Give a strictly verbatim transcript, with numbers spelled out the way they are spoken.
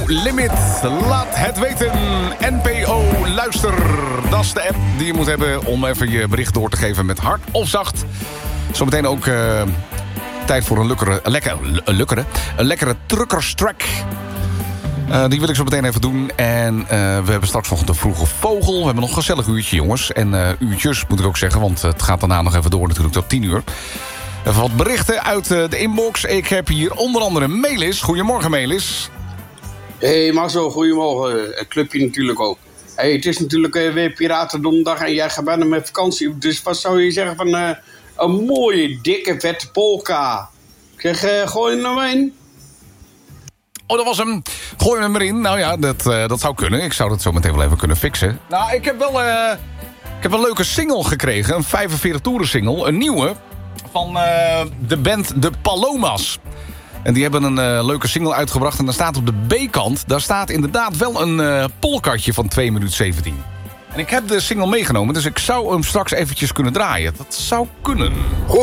Limit. Laat het weten. N P O Luister. Dat is de app die je moet hebben om even je bericht door te geven met hard of zacht. Zometeen ook uh, tijd voor een lekkere, lekker, een lekkere, een lekkere truckerstrack. Uh, die wil ik zo meteen even doen. En uh, we hebben straks nog de vroege vogel. We hebben nog een gezellig uurtje, jongens. En uh, uurtjes moet ik ook zeggen, want het gaat daarna nog even door natuurlijk tot tien uur. Even wat berichten uit uh, de inbox. Ik heb hier onder andere Melis. Goedemorgen, Melis. Hey Marcel, goedemorgen. Het clubje natuurlijk ook. Hey, het is natuurlijk uh, weer Piratendonderdag en jij gaat bijna met vakantie. Dus wat zou je zeggen van uh, een mooie, dikke, vette polka? Ik zeg, uh, gooi hem nou in. Oh, dat was hem. Gooi hem erin. Nou ja, dat, uh, dat zou kunnen. Ik zou dat zo meteen wel even kunnen fixen. Nou, ik heb wel, uh, ik heb een leuke single gekregen. Een vijfenveertig toeren single. Een nieuwe. Van uh, de band De Palomas. En die hebben een uh, leuke single uitgebracht. En daar staat op de B-kant... daar staat inderdaad wel een uh, polkatje van twee minuten zeventien. En ik heb de single meegenomen... dus ik zou hem straks eventjes kunnen draaien. Dat zou kunnen.